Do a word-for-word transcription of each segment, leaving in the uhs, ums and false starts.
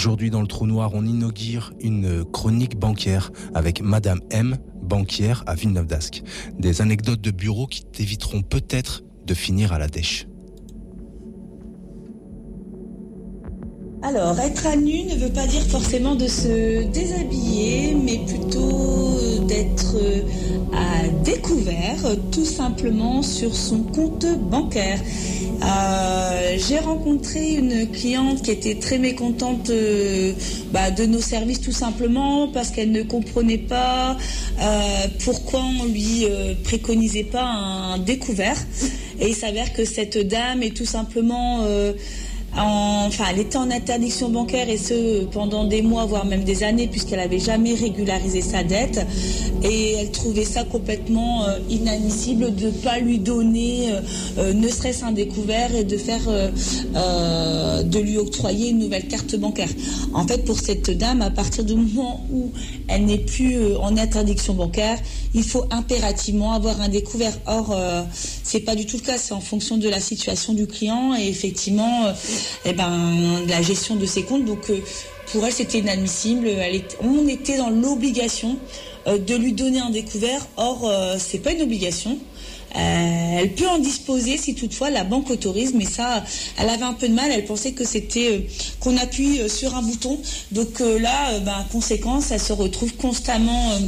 Aujourd'hui, dans le Trou Noir, on inaugure une chronique bancaire avec Madame M, banquière à Villeneuve-d'Ascq. Des anecdotes de bureau qui t'éviteront peut-être de finir à la dèche. Alors, être à nu ne veut pas dire forcément de se déshabiller, mais plutôt d'être à découvert, tout simplement sur son compte bancaire. Euh, j'ai rencontré une cliente qui était très mécontente euh, bah, de nos services, tout simplement parce qu'elle ne comprenait pas euh, pourquoi on lui euh, préconisait pas un découvert. Et il s'avère que cette dame est tout simplement... Euh, En, enfin, elle était en interdiction bancaire et ce pendant des mois, voire même des années, puisqu'elle n'avait jamais régularisé sa dette. Et elle trouvait ça complètement euh, inadmissible de ne pas lui donner, euh, euh, ne serait-ce un découvert, et de faire, euh, euh, de lui octroyer une nouvelle carte bancaire. En fait, pour cette dame, à partir du moment où elle n'est plus euh, en interdiction bancaire, il faut impérativement avoir un découvert. Or, euh, c'est pas du tout le cas. C'est en fonction de la situation du client et effectivement. Euh, Eh ben, la gestion de ses comptes. Donc euh, pour elle c'était inadmissible. Elle est, on était dans l'obligation euh, de lui donner un découvert. Or euh, c'est pas une obligation. Euh, elle peut en disposer si toutefois la banque autorise, mais ça, elle avait un peu de mal. Elle pensait que c'était euh, qu'on appuie euh, sur un bouton. Donc euh, là, euh, ben, conséquence, elle se retrouve constamment euh,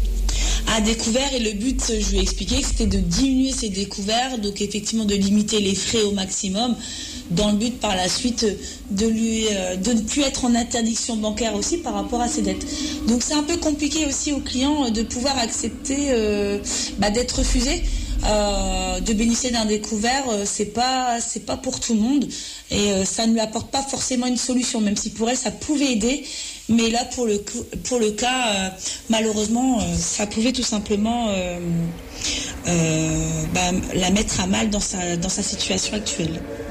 à découvert. Et le but, je lui ai expliqué que c'était de diminuer ses découverts, donc effectivement de limiter les frais au maximum, dans le but par la suite de lui de ne plus être en interdiction bancaire aussi par rapport à ses dettes. Donc c'est un peu compliqué aussi aux clients de pouvoir accepter euh, bah, d'être refusé. Euh, de bénéficier d'un découvert, euh, c'est pas c'est pas pour tout le monde et euh, ça ne lui apporte pas forcément une solution, même si pour elle ça pouvait aider, mais là pour le pour le cas euh, malheureusement euh, ça pouvait tout simplement euh, euh, bah, la mettre à mal dans sa dans sa situation actuelle.